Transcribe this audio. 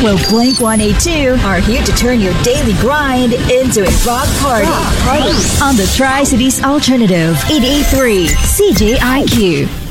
Well, Blink 182 are here to turn your daily grind into a rock party. On the Tri-Cities Alternative 883 CJIQ.